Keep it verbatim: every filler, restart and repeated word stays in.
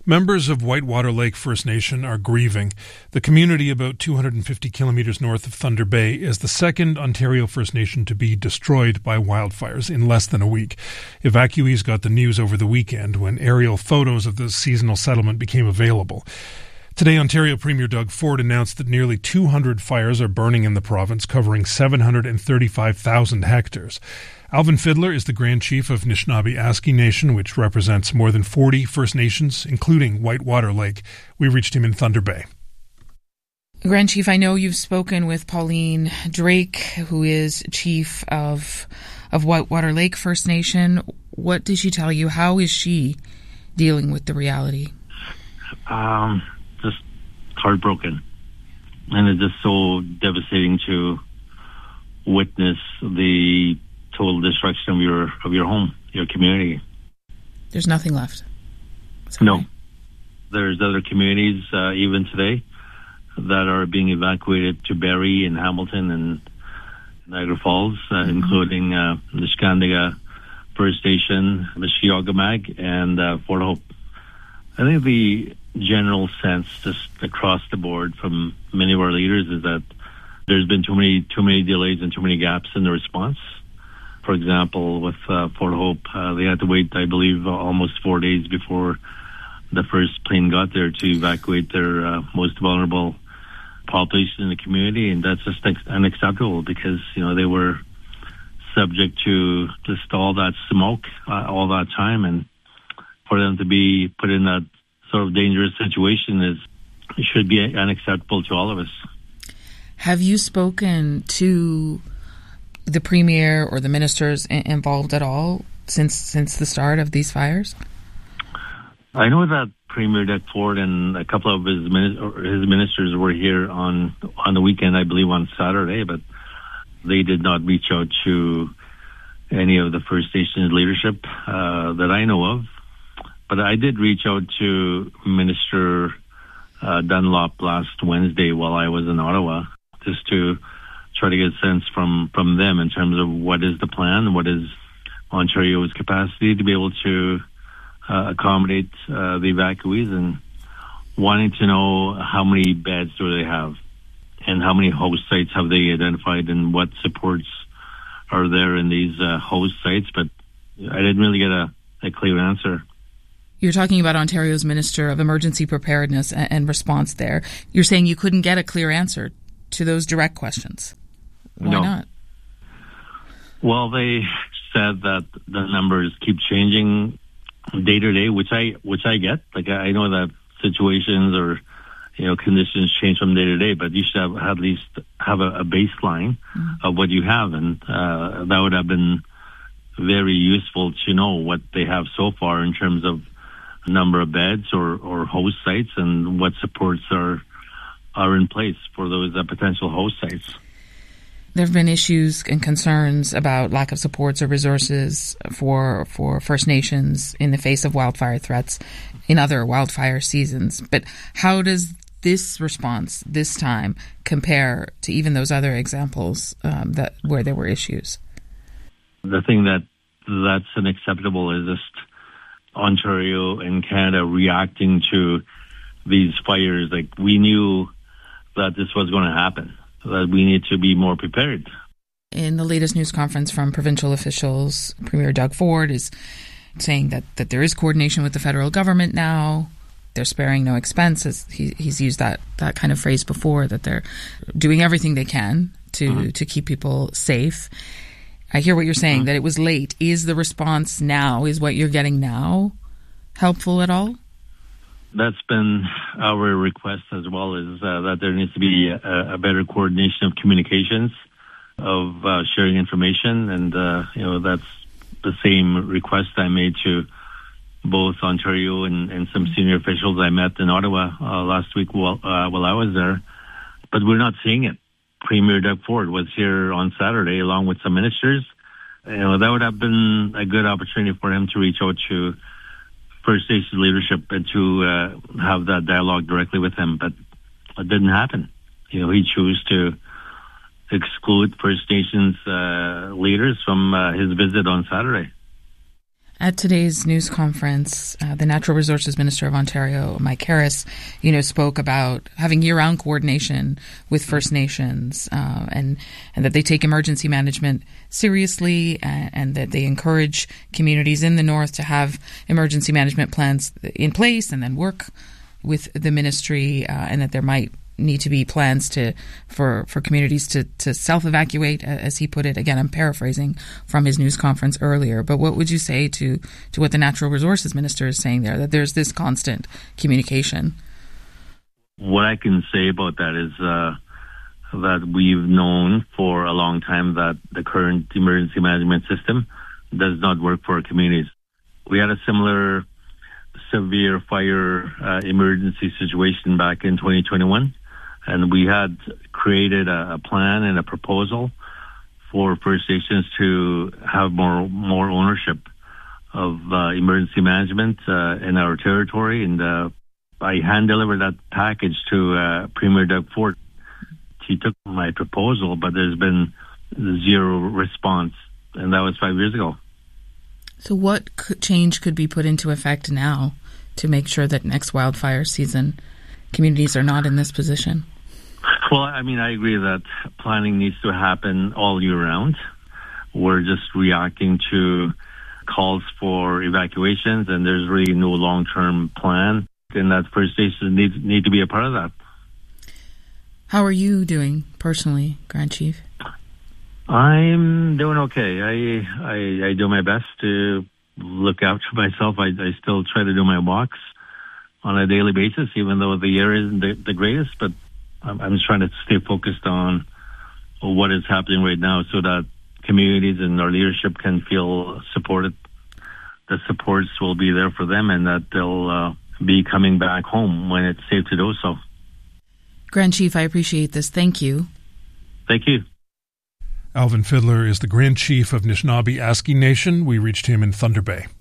Members of Whitewater Lake First Nation are grieving. The community about two hundred fifty kilometres north of Thunder Bay is the second Ontario First Nation to be destroyed by wildfires in less than a week. Evacuees got the news over the weekend when aerial photos of the seasonal settlement became available. Today, Ontario Premier Doug Ford announced that nearly two hundred fires are burning in the province, covering seven hundred thirty-five thousand hectares. Alvin Fiddler is the Grand Chief of Anishinaabe-Aski Nation, which represents more than forty First Nations, including Whitewater Lake. We reached him in Thunder Bay. Grand Chief, I know you've spoken with Pauline Drake, who is Chief of of Whitewater Lake First Nation. What did she tell you? How is she dealing with the reality? Um, just heartbroken. And it's just so devastating to witness the total destruction of your of your home, your community. There's nothing left. No. There's other communities, uh, even today, that are being evacuated to Barrie and Hamilton and Niagara Falls, uh, mm-hmm. including uh, the Skandiga First Nation, the Shiagamag, and uh, Fort Hope. I think the general sense, just across the board from many of our leaders, is that there's been too many too many delays and too many gaps in the response. For example, with uh, Fort Hope, uh, they had to wait, I believe, uh, almost four days before the first plane got there to evacuate their uh, most vulnerable population in the community, and that's just ex- unacceptable because, you know, they were subject to just all that smoke uh, all that time, and for them to be put in that sort of dangerous situation is should be unacceptable to all of us. Have you spoken to the Premier or the ministers involved at all since since the start of these fires? I know that Premier Doug Ford and a couple of his his ministers were here on on the weekend, I believe on Saturday, but they did not reach out to any of the First Nations leadership uh, that I know of. But I did reach out to Minister uh, Dunlop last Wednesday while I was in Ottawa, just to try to get a sense from, from them in terms of what is the plan, what is Ontario's capacity to be able to uh, accommodate uh, the evacuees, and wanting to know how many beds do they have and how many host sites have they identified and what supports are there in these uh, host sites. But I didn't really get a, a clear answer. You're talking about Ontario's Minister of Emergency Preparedness and, and Response there. You're saying you couldn't get a clear answer to those direct questions. Why no. not? Well, they said that the numbers keep changing day to day, which I which I get. Like, I know that situations or, you know, conditions change from day to day, but you should have at least have a, a baseline mm-hmm. of what you have, and uh, that would have been very useful to know what they have so far in terms of number of beds or, or host sites and what supports are are in place for those uh, potential host sites. There have been issues and concerns about lack of supports or resources for for First Nations in the face of wildfire threats in other wildfire seasons. But how does this response this time compare to even those other examples um, that where there were issues? The thing that that's unacceptable is just Ontario and Canada reacting to these fires. Like, we knew that this was going to happen, that we need to be more prepared. In the latest news conference from provincial officials, Premier Doug Ford is saying that, that there is coordination with the federal government now. They're sparing no expenses. He, he's used that, that kind of phrase before, that they're doing everything they can to, mm-hmm. to keep people safe. I hear what you're saying, mm-hmm. that it was late. Is the response now, is what you're getting now helpful at all? That's been our request as well, is uh, that there needs to be a, a better coordination of communications, of uh, sharing information. And, uh, you know, that's the same request I made to both Ontario and, and some senior officials I met in Ottawa uh, last week while, uh, while I was there. But we're not seeing it. Premier Doug Ford was here on Saturday along with some ministers. You know, that would have been a good opportunity for him to reach out to First Nations leadership and to uh, have that dialogue directly with him, but it didn't happen. You know, he chose to exclude First Nations uh, leaders from uh, his visit on Saturday. At today's news conference, uh, the Natural Resources Minister of Ontario, Mike Harris, you know, spoke about having year-round coordination with First Nations, uh, and and that they take emergency management seriously, and, and that they encourage communities in the north to have emergency management plans in place, and then work with the ministry, uh, and that there might need to be plans to for, for communities to, to self-evacuate, as he put it. Again, I'm paraphrasing from his news conference earlier. But what would you say to, to what the Natural Resources Minister is saying there, that there's this constant communication? What I can say about that is uh, that we've known for a long time that the current emergency management system does not work for our communities. We had a similar severe fire uh, emergency situation back in twenty twenty-one. And we had created a, a plan and a proposal for First Nations to have more more ownership of uh, emergency management uh, in our territory. And uh, I hand-delivered that package to uh, Premier Doug Ford. He took my proposal, but there's been zero response, and that was five years ago. So what could, change could be put into effect now to make sure that next wildfire season communities are not in this position? Well, I mean, I agree that planning needs to happen all year round. We're just reacting to calls for evacuations, and there's really no long-term plan, and that First Nations need, need to be a part of that. How are you doing personally, Grand Chief? I'm doing okay. I, I, I do my best to look after myself. I, I still try to do my walks on a daily basis, even though the air isn't the, the greatest, but I'm, I'm just trying to stay focused on what is happening right now so that communities and our leadership can feel supported. The supports will be there for them, and that they'll uh, be coming back home when it's safe to do so. Grand Chief, I appreciate this. Thank you. Thank you. Alvin Fiddler is the Grand Chief of Nishnawbe Aski Nation. We reached him in Thunder Bay.